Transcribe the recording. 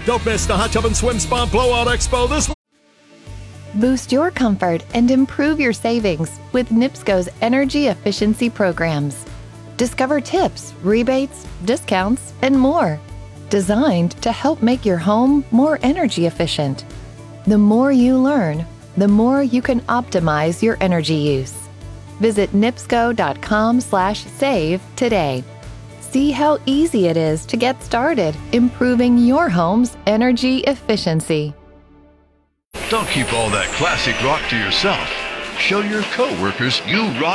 Don't miss the Hot Tub and Swim Spa Blowout Expo this month. Boost your comfort and improve your savings with NIPSCO's energy efficiency programs. Discover tips, rebates, discounts, and more, designed to help make your home more energy efficient. The more you learn, the more you can optimize your energy use. Visit nipsco.com/save today. See how easy it is to get started improving your home's energy efficiency. Don't keep all that classic rock to yourself. Show your coworkers you rock.